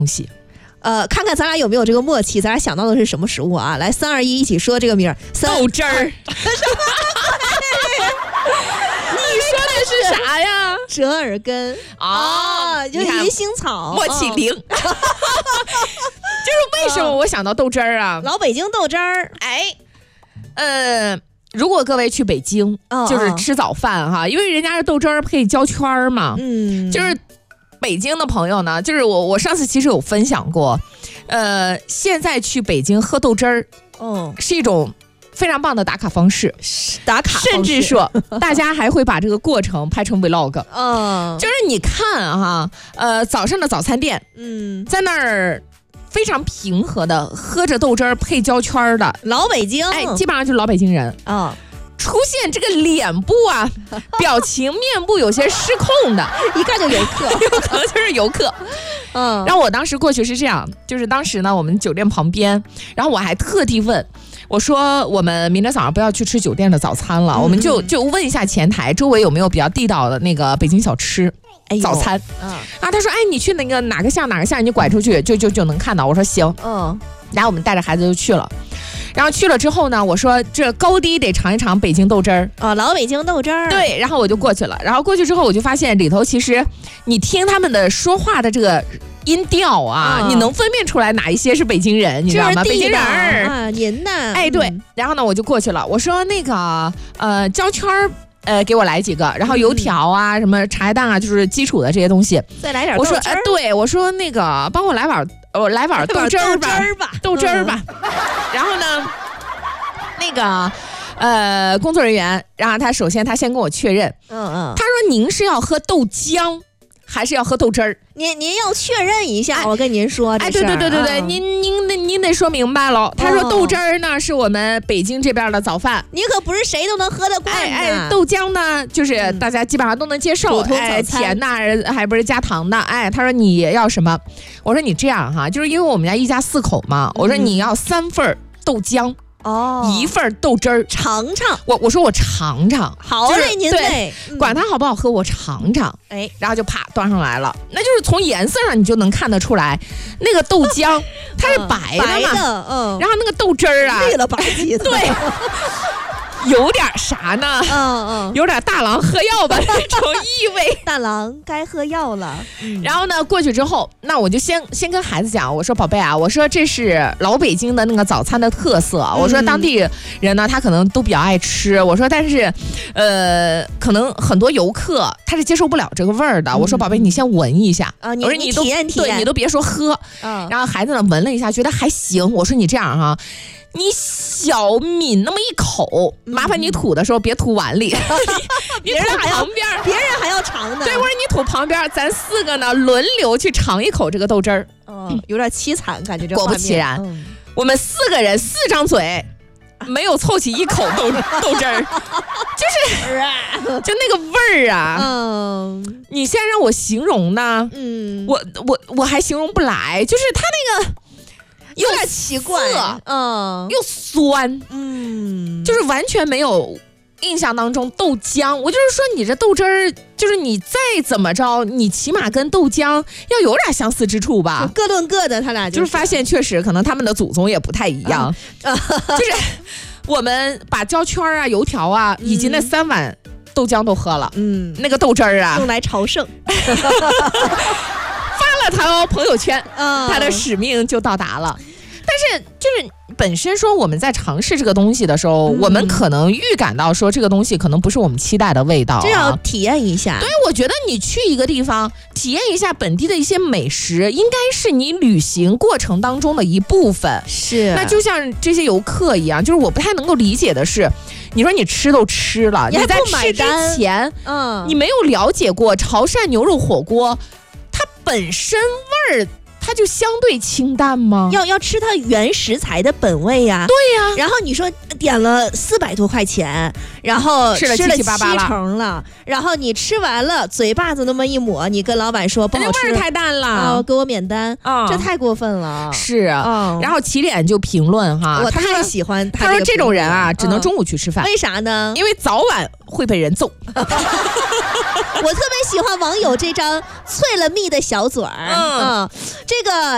东西。 看看咱俩有没有这个默契，咱俩想到的是什么食物啊？来，3、2、1，一起说这个名儿。 豆汁儿。你说的是啥呀？ 折耳根啊，就是银杏草， 默契零。就是为什么我想到豆汁儿啊？ 老北京豆汁儿。 如果各位去北京，就是吃早饭哈，因为人家是豆汁儿配焦圈嘛，就是北京的朋友呢，就是我上次其实有分享过，现在去北京喝豆汁儿，是一种非常棒的打卡方式，甚至说大家还会把这个过程拍成 vlog， 就是你看哈，早上的早餐店，在那儿非常平和的喝着豆汁儿配焦圈的老北京， 基本上就是老北京人啊。出现这个脸部啊，表情面部有些失控的， 一看就游客， 有可能就是游客。然后我当时过去是这样，就是当时呢，我们酒店旁边，然后我还特地问我说，我们明天早上不要去吃酒店的早餐了，我们就问一下前台周围有没有比较地道的那个北京小吃。早餐，他说，你去那个哪个巷，你拐出去就能看到。我说行，然后我们带着孩子就去了。然后去了之后呢，我说这高低得尝一尝北京豆汁儿老北京豆汁儿。 对，然后我就过去了。然后过去之后，我就发现里头其实你听他们的说话的这个音调啊，你能分辨出来哪一些是北京人，你知道吗？北京人啊，您呢？ 对。然后呢，我就过去了。我说那个焦圈儿。给我来几个，然后油条啊，什么茶叶蛋啊，就是基础的这些东西。 再来点豆汁儿。我说，对，我说那个帮我来碗豆汁儿吧，豆汁儿吧。然后呢，那个工作人员，然后他先跟我确认，他说您是要喝豆浆还是要喝豆汁儿？ 您要确认一下，我跟您说这事儿。对，您得说明白了。他说豆汁儿呢是我们北京这边的早饭， 你可不是谁都能喝得惯的。 豆浆呢就是大家基本上都能接受，甜呐还不是加糖的。他说你要什么？我说你这样哈，就是因为我们家一家4口嘛，我说你要3份豆浆。1份豆汁儿， 尝尝。 我说我尝尝， 好嘞，您对，管它好不好喝，我尝尝。然后就啪端上来了，那就是从颜色上你就能看得出来，那个豆浆它是白的嘛，然后那个豆汁儿啊， 绿了吧唧的， 对。有点啥呢？有点大郎喝药吧那种意味。 大郎该喝药了。 然后呢，过去之后，那我就先跟孩子讲，我说宝贝啊，我说这是老北京的那个早餐的特色。我说当地人呢，他可能都比较爱吃。我说但是，可能很多游客他是接受不了这个味儿的。我说宝贝，你先闻一下啊，我说你体验体验， 对你都别说喝。然后孩子呢闻了一下，觉得还行。我说你这样哈。你小抿那么一口，麻烦你吐的时候别吐碗里，你吐旁边， 别人还要尝的。 对，我说你吐旁边，咱4个呢轮流去尝一口这个豆汁儿。 有点凄惨，感觉这果不其然，我们4个人4张嘴，没有凑齐一口豆汁儿，就那个味儿啊。你现在让我形容呢，我还形容不来，就是它那个。 有点奇怪， 又酸，就是完全没有印象当中豆浆。我就是说，你这豆汁儿，就是你再怎么着，你起码跟豆浆要有点相似之处吧。 各论各的，他俩就是发现确实可能他们的祖宗也不太一样。就是我们把焦圈啊、油条啊，以及那3碗豆浆都喝了，那个豆汁儿啊， 用来朝圣。 他朋友圈，他的使命就到达了。但是就是本身说我们在尝试这个东西的时候，我们可能预感到说这个东西可能不是我们期待的味道， 这要体验一下。 对，我觉得你去一个地方体验一下本地的一些美食，应该是你旅行过程当中的一部分。 是， 那就像这些游客一样，就是我不太能够理解的是，你说你吃都吃了，你在吃之前，你没有了解过潮汕牛肉火锅。它本身味儿，它就相对清淡吗？ 要吃它原食材的本味呀。 对呀。 然后你说点了400多块钱，然后吃了7成了，然后你吃完了，嘴巴子那么一抹，你跟老板说不好吃， 味儿太淡了， 给我免单，这太过分了。 是啊，然后起点就评论哈， 我太喜欢他说这种人啊，只能中午去吃饭。 为啥呢？ 因为早晚会被人揍。 我特别喜欢网友这张脆了蜜的小嘴儿，这个